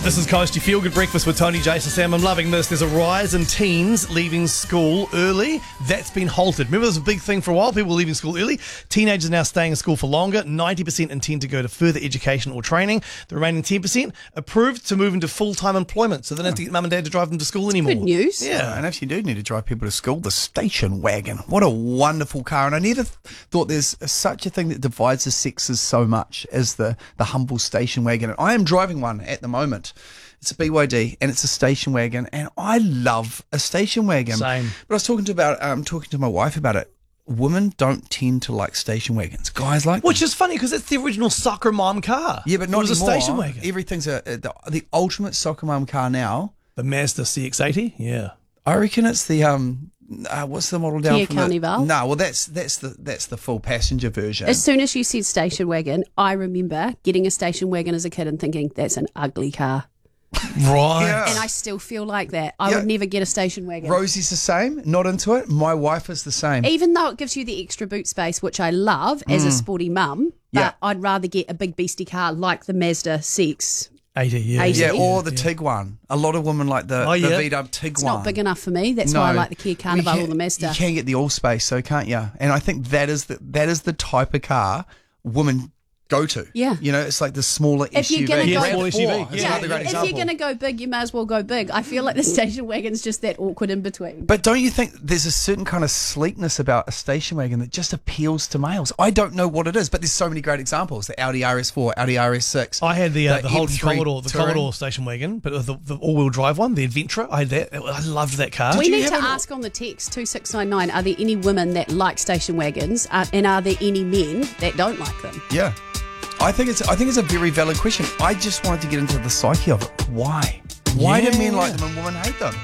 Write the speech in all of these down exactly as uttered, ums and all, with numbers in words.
This is Coast, your feel-good breakfast with Tony, Jason, Sam. I'm loving this. There's a rise in teens leaving school early. That's been halted. Remember, there was a big thing for a while, people leaving school early. Teenagers are now staying in school for longer. ninety percent intend to go to further education or training. The remaining ten percent approved to move into full-time employment, so they don't have to get mum and dad to drive them to school anymore. Good news. Yeah, and if you do need to drive people to school, the station wagon. What a wonderful car. And I never th- thought there's such a thing that divides the sexes so much as the, the humble station wagon. And I am driving one at the moment. It's a B Y D and it's a station wagon, and I love a station wagon. Same. But I was talking to about um talking to my wife about it. Women don't tend to like station wagons. Guys like Which them. is funny because it's the original soccer mom car. Yeah, but not it was anymore. a station wagon. Everything's a, a the, the ultimate soccer mum car now. The Mazda C X eighty, yeah. I reckon it's the um. Uh, what's the model down Kia from Carnival? the? No, well that's that's the that's the full passenger version. As soon as you said station wagon, I remember getting a station wagon as a kid and thinking, that's an ugly car. Right. Yeah. And I still feel like that. I Yeah. would never get a station wagon. Rosie's the same, not into it. My wife is the same. Even though it gives you the extra boot space, which I love as a sporty mum, but Yeah. I'd rather get a big beastie car like the Mazda six. eighty, yeah. eighty. Yeah, or the Tiguan. A lot of women like the, Oh, the yeah. V-dub Tiguan. It's not big enough for me. That's why I like the Kia Carnival You or the can- Mazda. You can get the all space, so can't you? And I think that is the that is the type of car women go to. Yeah. You know, it's like the smaller If S U V. you're gonna Yeah, go- small S U V. Four is Yeah, another great if example. you're going to go big, you may as well go big. I feel like the station wagon's just that awkward in between. But don't you think there's a certain kind of sleekness about a station wagon that just appeals to males? I don't know what it is, but there's so many great examples. The Audi R S four, Audi R S six. I had the uh, the, Holden M three Commodore, the Touring. Commodore station wagon, but the, the all-wheel drive one, the Adventurer. I had that. I loved that car. we you need to have an- ask on the text two six nine nine, are there any women that like station wagons uh, and are there any men that don't like them? Yeah. I think it's I think it's a very valid question. I just wanted to get into the psyche of it. Why? Why do men Yeah. like them and women hate them?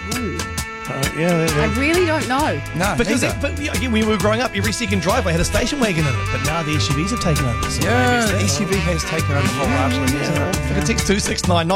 Uh, yeah, yeah, I yeah. really don't know. No, Because neither. it, but yeah, again, when we were growing up, every second driveway had a station wagon in it, but now the S U Vs have taken over. So maybe yeah, it's the that. S U V has taken over wholeheartedly, hasn't it? If it takes two six nine nine.